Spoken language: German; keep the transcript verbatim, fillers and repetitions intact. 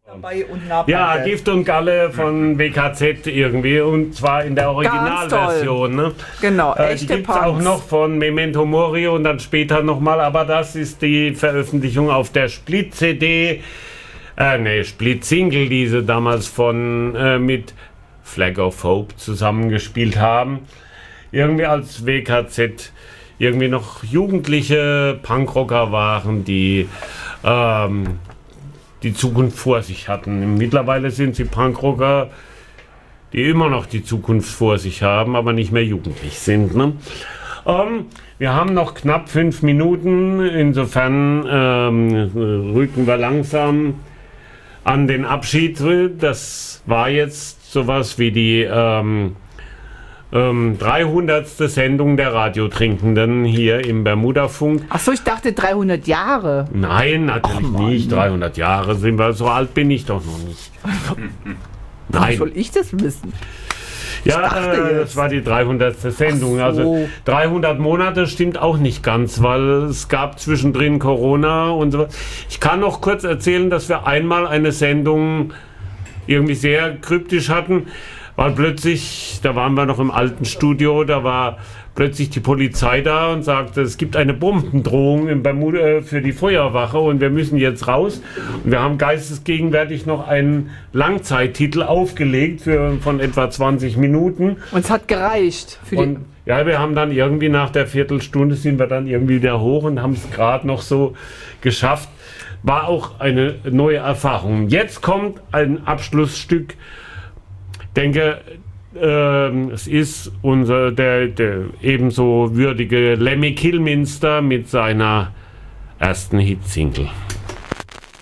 Dabei und nah Ja, Gift und Galle von W K Z irgendwie und zwar in der Originalversion. Ne? Genau, äh, echte Die gibt es Punks. auch noch von Memento Mori und dann später nochmal, aber das ist die Veröffentlichung auf der Split-C D, äh, ne, Split-Single, die sie damals von äh, mit Flag of Hope zusammengespielt haben. Irgendwie als W K Z irgendwie noch jugendliche Punkrocker waren, die ähm, die Zukunft vor sich hatten. Mittlerweile sind sie Punkrocker, die immer noch die Zukunft vor sich haben, aber nicht mehr jugendlich sind. Ne? Ähm, wir haben noch knapp fünf Minuten, insofern ähm, rücken wir langsam an den Abschied. Das war jetzt sowas wie die ähm, ähm, dreihundertste Sendung der Radiotrinkenden hier im Bermudafunk. Achso, ich dachte dreihundert Jahre. Nein, natürlich Ach, Mann. nicht. dreihundert Jahre sind wir, so alt bin ich doch noch nicht. Wie Nein. soll ich das wissen? Ja, dachte äh, jetzt. das war die dreihundertste Sendung. Ach so. Also dreihundert Monate stimmt auch nicht ganz, weil es gab zwischendrin Corona und so. Ich kann noch kurz erzählen, dass wir einmal eine Sendung irgendwie sehr kryptisch hatten, weil plötzlich, da waren wir noch im alten Studio, da war plötzlich die Polizei da und sagte, es gibt eine Bombendrohung in Bermuda für die Feuerwache und wir müssen jetzt raus. Und wir haben geistesgegenwärtig noch einen Langzeittitel aufgelegt für, von etwa zwanzig Minuten. Und es hat gereicht. Für die Und ja, wir haben dann irgendwie nach der Viertelstunde sind wir dann irgendwie wieder hoch und haben es gerade noch so geschafft. War auch eine neue Erfahrung. Jetzt kommt ein Abschlussstück. Ich denke, ähm, es ist unser der, der ebenso würdige Lemmy Kilminster mit seiner ersten Hitsingle.